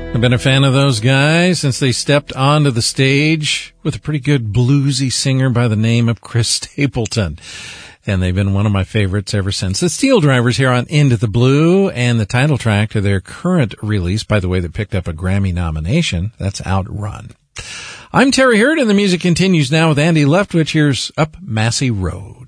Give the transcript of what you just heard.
I've been a fan of those guys since they stepped onto the stage with a pretty good bluesy singer by the name of Chris Stapleton. And they've been one of my favorites ever since. The Steel Drivers here on Into the Blue, and the title track to their current release, by the way, that picked up a Grammy nomination, that's Outrun. I'm Terry Hurd, and the music continues now with Andy Leftwich. Here's Up Massey Road.